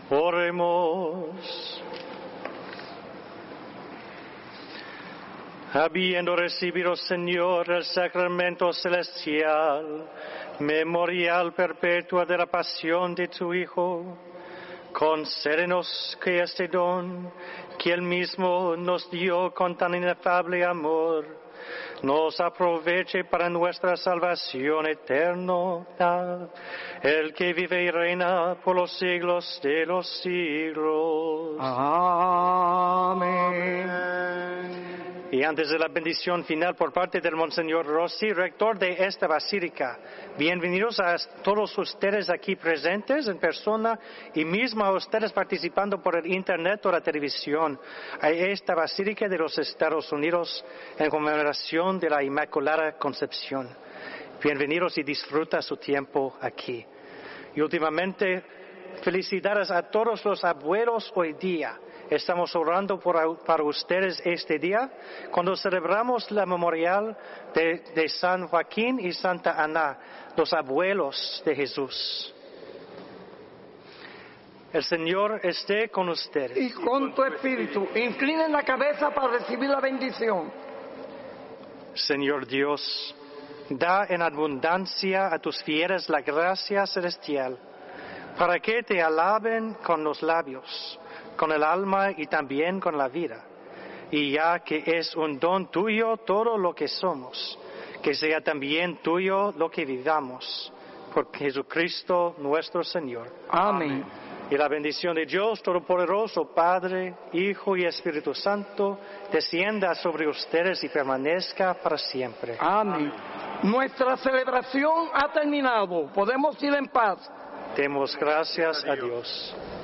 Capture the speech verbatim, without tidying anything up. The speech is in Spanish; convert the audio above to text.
Oremos. Habiendo recibido, Señor, el sacramento celestial, memorial perpetua de la pasión de tu Hijo, concédenos que este don, que Él mismo nos dio con tan inefable amor, nos aproveche para nuestra salvación eterna, el que vive y reina por los siglos de los siglos. Amén. Y antes de la bendición final por parte del Monseñor Rossi, rector de esta basílica, bienvenidos a todos ustedes aquí presentes en persona y mismo a ustedes participando por el internet o la televisión a esta basílica de los Estados Unidos en conmemoración de la Inmaculada Concepción. Bienvenidos y disfruta su tiempo aquí. Y últimamente, felicidades a todos los abuelos hoy día. Estamos orando por, para ustedes este día, cuando celebramos la memorial de, de San Joaquín y Santa Ana, los abuelos de Jesús. El Señor esté con ustedes. Y con tu espíritu. Inclinen la cabeza para recibir la bendición. Señor Dios, da en abundancia a tus fieles la gracia celestial, para que te alaben con los labios, con el alma y también con la vida. Y ya que es un don tuyo todo lo que somos, que sea también tuyo lo que vivamos. Por Jesucristo nuestro Señor. Amén. Y la bendición de Dios Todopoderoso, Padre, Hijo y Espíritu Santo, descienda sobre ustedes y permanezca para siempre. Amén. Nuestra celebración ha terminado. Podemos ir en paz. Demos gracias a Dios.